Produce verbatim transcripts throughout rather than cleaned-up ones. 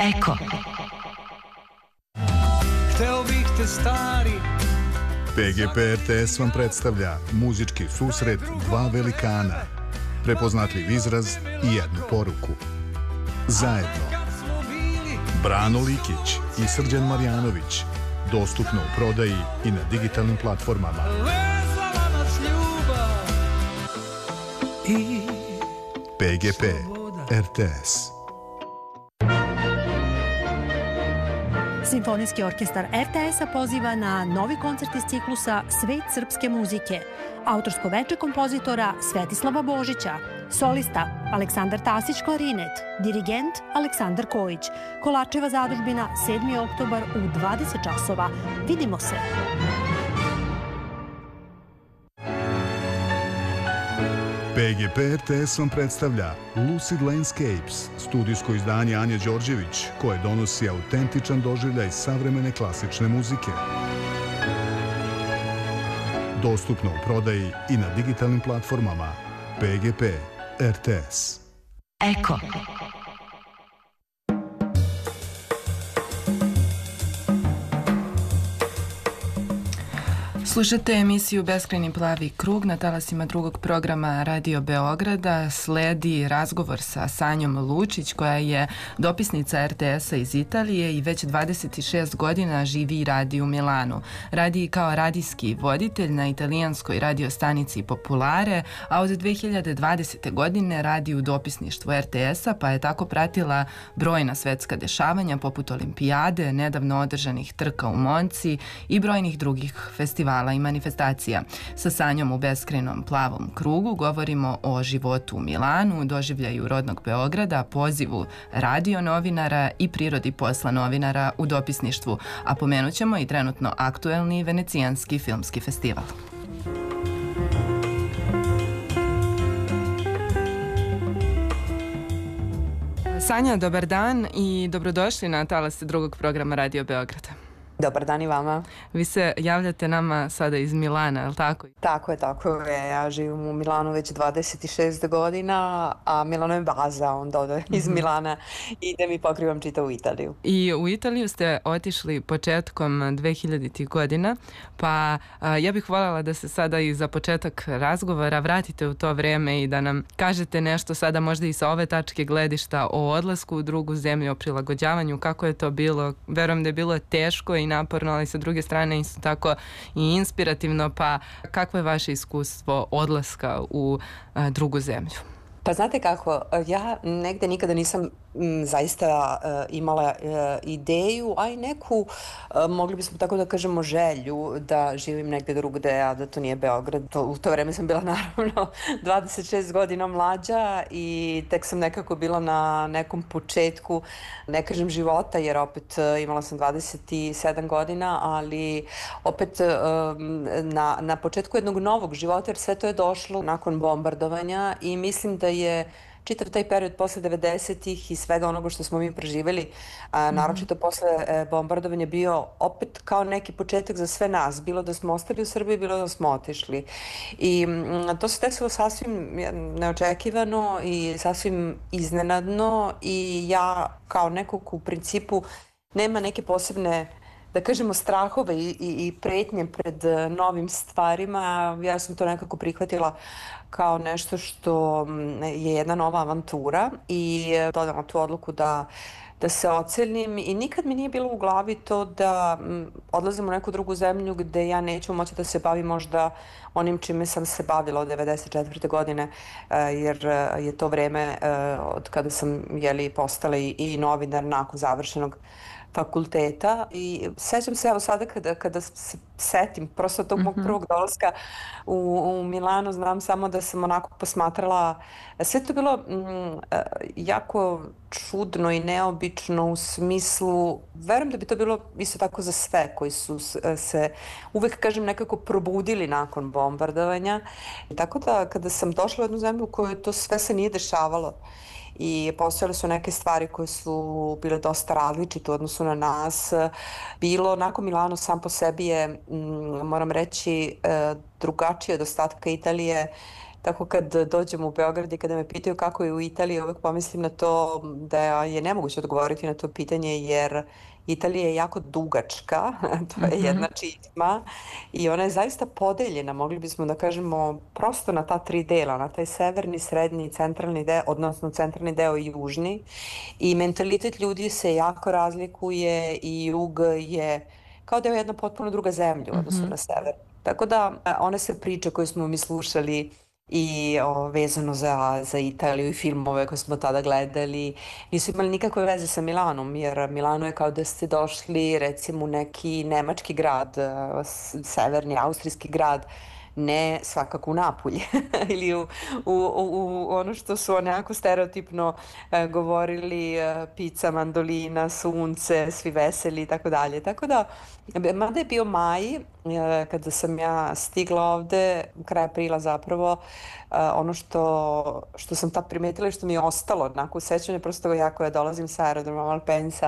Eko. Hteo bih te stari. P G P R T S vam predstavlja muzički susret dva velikana, prepoznatljiv izraz i jednu poruku. Zajedno. Brano Likić i Srđan Marjanović. Dostupno u prodaji i na digitalnim platformama. P G P R T S. Simfonijski orkestar R T S-a poziva na novi koncert iz ciklusa Svet srpske muzike. Autorsko veče kompozitora Svetislava Božića, solista Aleksandar Tasić klarinet, dirigent Aleksandar Kojić. Kolačeva zadužbina sedmi oktobar u dvadeset časova. Vidimo se! P G P R T S vam predstavlja Lucid Landscapes, studijsko izdanje Anje Đorđević, koje donosi autentičan doživljaj savremene klasične muzike. Dostupno u prodaji i na digitalnim platformama. P G P R T S. Eko. Slušate emisiju Beskrajni plavi krug na talasima drugog programa Radio Beograda. Sledi razgovor sa Sanjom Lučić, koja je dopisnica R T S-a iz Italije i već dvadeset šest godina živi i radi u Milanu. Radi kao radijski voditelj na italijanskoj radio stanici Populare, a od dve hiljade dvadesete. godine radi u dopisništvu R T S-a, pa je tako pratila brojna svetska dešavanja poput Olimpijade, nedavno održanih trka u Monci i brojnih drugih festivala i manifestacija. Sa Sanjom u Beskrajnom plavom krugu govorimo o životu u Milanu, doživljaju rodnog Beograda, pozivu radio novinara i prirodi posla novinara u dopisništvu, a pomenut ćemo i trenutno aktuelni Venecijanski filmski festival. Sanja, dobar dan i dobrodošli na talase drugog programa Radio Beograda. Dobar dan i vama. Vi se javljate nama sada iz Milana, je li tako? Tako je, tako je. Ja živim u Milanu već dvadeset šest godina, a Milano je baza, onda ode iz Milana idem i pokrivam čitavu Italiju. I u Italiju ste otišli početkom dve hiljaditih. godina, pa a, ja bih voljela da se sada i za početak razgovora vratite u to vreme i da nam kažete nešto sada možda i sa ove tačke gledišta o odlasku u drugu zemlju, o prilagođavanju, kako je to bilo. Verujem da je bilo teško i naporno, ali sa druge strane isto tako i inspirativno, pa kakvo je vaše iskustvo odlaska u a, drugu zemlju? Pa znate kako, ja negde nikada nisam m, zaista uh, imala uh, ideju, a i neku, uh, mogli bismo tako da kažemo, želju da živim negde drugde, a da to nije Beograd. To, u to vreme sam bila naravno dvadeset šest godina mlađa i tek sam nekako bila na nekom početku, ne kažem života, jer opet uh, imala sam dvadeset sedam godina, ali opet uh, na, na početku jednog novog života, jer sve to je došlo nakon bombardovanja i mislim da je čitav taj period posle devedesetih i svega onoga što smo mi preživjeli, a, naročito posle e, bombardovanja, bio opet kao neki početak za sve nas. Bilo da smo ostali u Srbiji, bilo da smo otišli. I m, to se desilo sasvim neočekivano i sasvim iznenadno i ja kao nekog u principu nema neke posebne, da kažemo, strahove i, i, i pretnje pred novim stvarima. Ja sam to nekako prihvatila kao nešto što je jedna nova avantura i dodala tu odluku da, da se ocelim i nikad mi nije bilo u glavi to da odlazim u neku drugu zemlju gde ja neću moći da se bavim možda onim čime sam se bavila od devedeset četvrte. godine, jer je to vreme od kada sam jeli, postala i, i novinar nakon završenog fakulteta i sećam se evo sada kada, kada se setim prosto tog mog prvog dolaska u, u Milano, znam samo da sam onako posmatrala, sve to bilo mm, jako čudno i neobično u smislu, verujem da bi to bilo isto tako za sve koji su se uvek, kažem, nekako probudili nakon bombardovanja. Tako da kada sam došla u jednu zemlju u kojoj to sve se nije dešavalo i postojale su neke stvari koje su bile dosta različite u odnosu na nas. Bilo, onako, Milano sam po sebi je, moram reći, drugačije od ostatka Italije. Tako kad dođem u Beograd i kada me pitaju kako je u Italiji, uvek pomislim na to da je nemoguće odgovoriti na to pitanje jer Italija je jako dugačka, to je jedna čizma i ona je zaista podeljena, mogli bismo da kažemo prosto na ta tri dela, na taj severni, srednji i centralni deo, odnosno centralni deo i južni i mentalitet ljudi se jako razlikuje i jug je kao da je jedna potpuno druga zemlja u odnosu na sever. Tako da one se priče koje smo mi slušali i o, vezano za, za Italiju i filmove koje smo tada gledali nisu imali nikakve veze sa Milanom jer Milano je kao da ste došli recimo u neki nemački grad, severni austrijski grad, ne svakako u Napulje ili u, u, u, u ono što su onako stereotipno e, govorili e, pizza, mandolina, sunce, svi veseli i tako dalje. Tako da, mada je bio maj, e, kada sam ja stigla ovde, kraj aprila zapravo, e, ono što, što sam tad primetila i što mi je ostalo, onako u sećanju, prosto ja koja dolazim sa aerodroma Malpensa,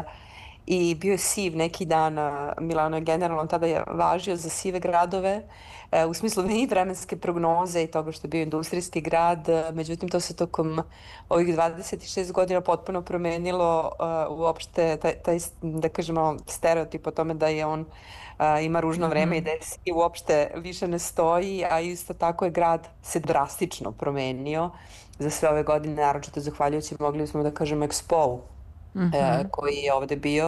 i bio je siv neki dan, Milano je generalno tada je važio za sive gradove, u smislu i vremenske prognoze i toga što je bio industrijski grad, međutim to se tokom ovih dvadeset šest godina potpuno promenilo uh, uopšte taj, taj, da kažemo, stereotip o tome da je on uh, ima ružno vreme mm-hmm. i da uopšte više ne stoji, a isto tako je grad se drastično promenio za sve ove godine, naročito zahvaljujući, mogli smo da kažemo, Expo mm-hmm. uh, koji je ovde bio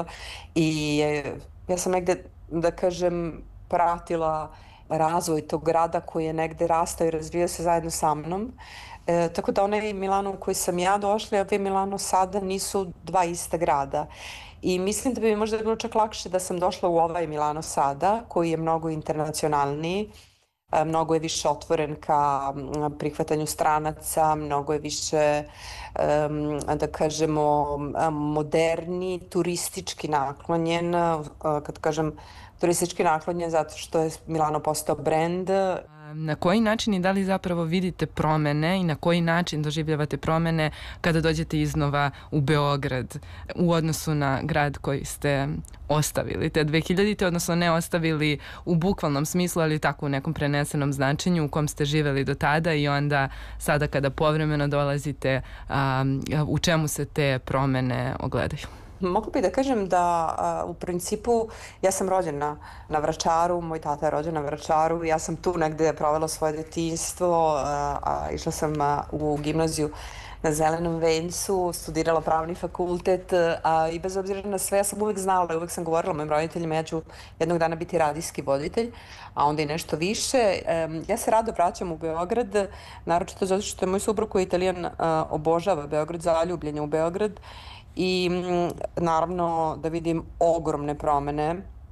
i uh, ja sam negde, da kažem, pratila razvoj tog grada koji je negde rastao i razvijao se zajedno sa mnom. E, tako da onaj Milano u koji sam ja došla i ovaj Milano sada nisu dva ista grada. I mislim da bi mi možda bilo čak lakše da sam došla u ovaj Milano sada, koji je mnogo internacionalniji, e, mnogo je više otvoren ka prihvatanju stranaca, mnogo je više, um, da kažemo, moderni, turistički naklonjen, kad kažem turistički naklonjen zato što je Milano postao brend. Na koji način i da li zapravo vidite promene i na koji način doživljavate promene kada dođete iznova u Beograd u odnosu na grad koji ste ostavili te dve hiljadite, odnosno ne ostavili u bukvalnom smislu, ali tako u nekom prenesenom značenju u kom ste živeli do tada i onda sada kada povremeno dolazite, um, u čemu se te promene ogledaju? Mogla bih da kažem da uh, u principu ja sam rođena na Vračaru, moj tata je rođen na Vračaru i ja sam tu negde provela svoje detinjstvo, uh, a išla sam uh, u gimnaziju na Zelenom vencu, studirala pravni fakultet, a i bez obzira na sve ja sam uvek znala i uvek sam govorila mojim roditeljima ja ću jednog dana biti radijski voditelj, a onda i nešto više. Um, ja se rado vraćam u Beograd, naročito zato što je moj suprug koji je Italijan uh, obožava Beograd, zaljubljen je u Beograd. I naravno da vidim ogromne promene.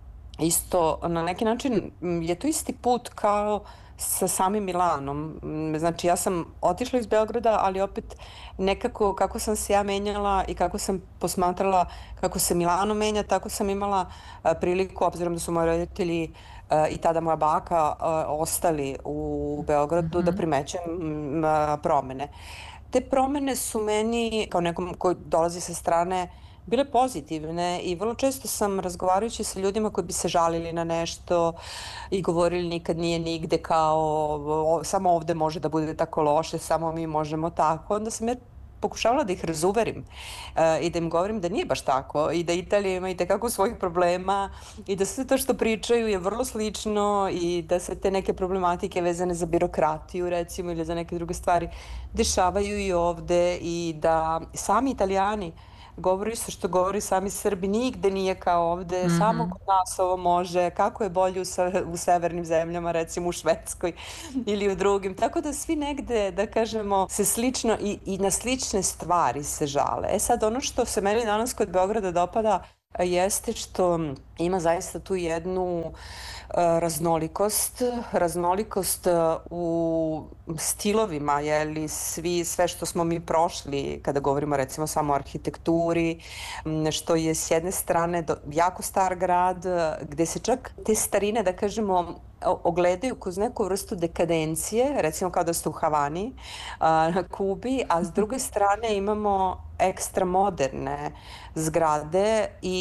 Isto na neki način je to isti put kao sa samim Milanom. Znači ja sam otišla iz Beograda, ali opet nekako kako sam se ja menjala i kako sam posmatrala kako se Milano menja, tako sam imala priliku, obzirom da su moji roditelji i tada moja baka ostali u Beogradu, mm-hmm. da primećujem promene. Te promene su meni, kao nekom koji dolazi sa strane, bile pozitivne i vrlo često sam razgovarajući sa ljudima koji bi se žalili na nešto i govorili nikad nije nigde, kao samo ovde može da bude tako loše, samo mi možemo tako. Onda sam ja pokušavala da ih razuverim uh, i da im govorim da nije baš tako i da Italija ima i tekako svojih problema i da sve to što pričaju je vrlo slično i da se te neke problematike vezane za birokratiju recimo ili za neke druge stvari dešavaju i ovde i da sami Italijani govori se što govori sami Srbi, nigde nije kao ovde, mm-hmm. samo kod nas ovo može, kako je bolje u, u severnim zemljama, recimo u Švedskoj ili u drugim. Tako da svi negde, da kažemo, se slično i, i na slične stvari se žale. E sad, ono što se meni danas kod Beograda dopada jeste što ima zaista tu jednu uh, raznolikost, raznolikost uh, u stilovima, jeli, svi, sve što smo mi prošli, kada govorimo recimo samo o arhitekturi, što je s jedne strane do, jako star grad, gde se čak te starine, da kažemo, ogledaju kroz neku vrstu dekadencije, recimo kao da ste u Havani, uh, na Kubi, a s druge strane imamo ekstra moderne zgrade i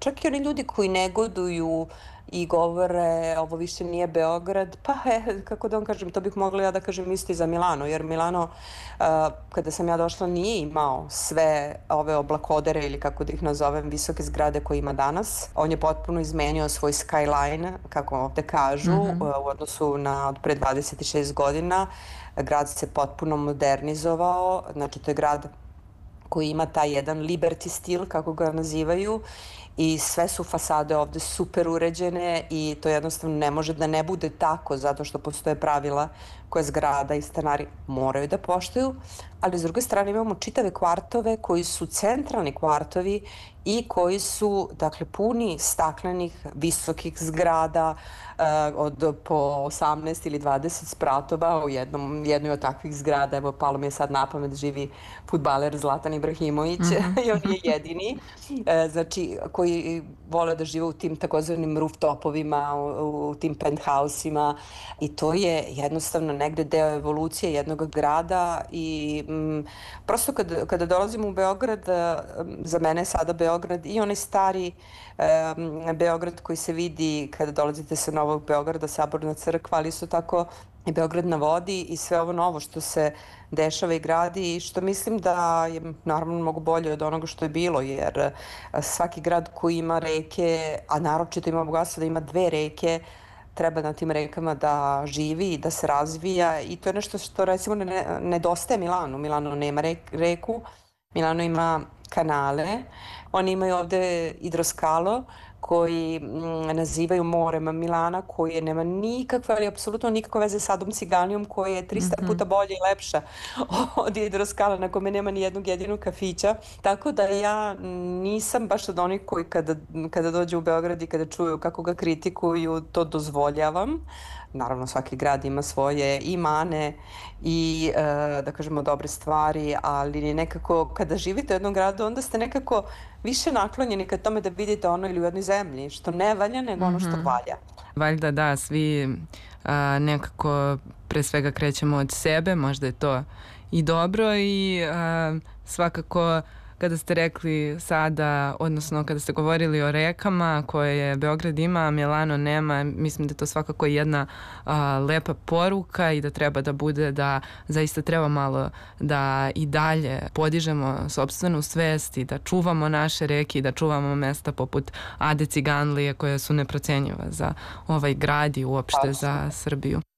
čak i oni ljudi koji negoduju i govore ovo više nije Beograd, pa e, kako da vam kažem, to bih mogla ja da kažem isto i za Milano, jer Milano, uh, kada sam ja došla, nije imao sve ove oblakodere ili kako da ih nazovem, visoke zgrade koje ima danas. On je potpuno izmenio svoj skyline, kako ovde kažu, mm-hmm. uh, u odnosu na od pre dvadeset šest godina. Grad se potpuno modernizovao, znači to je grad koji ima taj jedan liberty stil, kako ga nazivaju, i sve su fasade ovde super uređene i to jednostavno ne može da ne bude tako zato što postoje pravila koje zgrada i stanari moraju da poštuju, ali s druge strane imamo čitave kvartove koji su centralni kvartovi i koji su, dakle, puni staklenih visokih zgrada uh, od po osamnaest ili dvadeset spratova u jednom, jednoj od takvih zgrada. Evo, palo mi je sad na pamet, živi fudbaler Zlatan Ibrahimović mm-hmm. i on je jedini, uh, znači, koji vole da žive u tim takozvanim rooftopovima, u, u tim penthouse-ima i to je jednostavno negde deo evolucije jednog grada i m, prosto kad, kada dolazimo u Beograd, za mene je sada Beograd i onaj stari um, Beograd koji se vidi kada dolazite sa Novog Beograda, Saborna crkva, ali isto tako i Beograd na vodi i sve ovo novo što se dešava i gradi i što mislim da je naravno mnogo bolje od onoga što je bilo, jer svaki grad koji ima reke, a naročito ima bogatstvo da ima dve reke, treba na tim rekama da živi i da se razvija i to je nešto što recimo ne, nedostaje Milanu. Milano nema reku, Milano ima kanale, oni imaju ovde Idroskalo koji m, nazivaju morem Milana, koje nema nikakve, ali apsolutno nikakve veze sa Adom Ciganijom, koja je tristo mm-hmm. puta bolja i lepša od Idroskala na kome nema ni jednog jedinog kafića. Tako da ja nisam baš od onih koji kada, kada dođu u Beograd i kada čuju kako ga kritikuju, to dozvoljavam. Naravno, svaki grad ima svoje i mane i, e, da kažemo, dobre stvari, ali nekako kada živite u jednom gradu, onda ste nekako više naklonjeni ka tome da vidite ono ili u jednoj zemlji, što ne valja, nego ono što valja. Valjda da, svi a, nekako pre svega krećemo od sebe, možda je to i dobro i a, svakako kada ste rekli sada, odnosno kada ste govorili o rekama koje Beograd ima, a Milano nema, mislim da je to svakako jedna a, lepa poruka i da treba da bude da zaista treba malo da i dalje podižemo sopstvenu svest i da čuvamo naše reke i da čuvamo mesta poput Ade Ciganlije koje su neprocenjiva za ovaj grad i uopšte za Srbiju.